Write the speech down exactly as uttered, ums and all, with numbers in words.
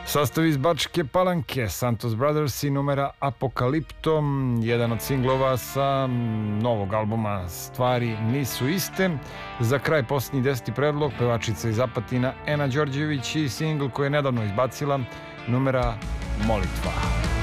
Sastav iz Bačke Palanke, Santos Brothers i numera Apokalipto, jedan od singlova sa novog albuma Stvari nisu iste. Za kraj posljednji deseti predlog, pevačica iz Apatina Ena Đorđević i singl koji je nedavno izbacila, numera Molitva.